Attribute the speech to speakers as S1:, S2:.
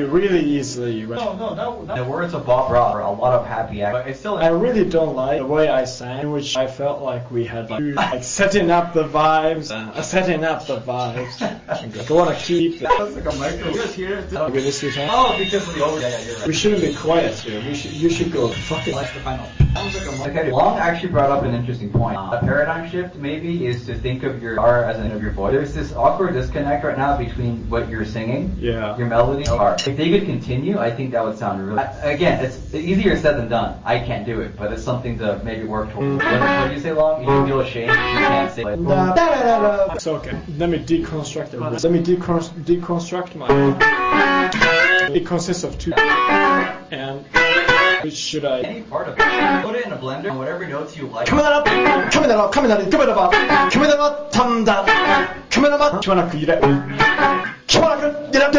S1: really easily.
S2: The words of Bob Ross are a lot of happy act, but it's still.
S1: I really don't like the way I sang, which I felt like we had like setting up the vibes. I want to keep.
S2: That's like a micro. Here.
S1: Okay, this is
S2: Oh, because of the over. Yeah, you're right.
S1: We shouldn't be quiet here. You should go. Fuck it.
S2: That's the final. Okay, Long actually brought up an interesting point. A paradigm shift maybe is to think of your R as an end of your voice. There's this awkward disconnect right now between what you're singing, your melody, and R. If they could continue, I think that would sound really. Again, it's easier said than done. I can't do it, but it's something to maybe work towards. What do you say, Long? You feel ashamed if you can't say like.
S1: It's okay. Let me deconstruct it. Let me deconstruct my. It consists of two. And which should I?
S2: Any part of it. Put it in a blender and whatever notes you like.
S1: 카메라 탐다. 카메라 막 시원하게 이래. 시원하게 이래.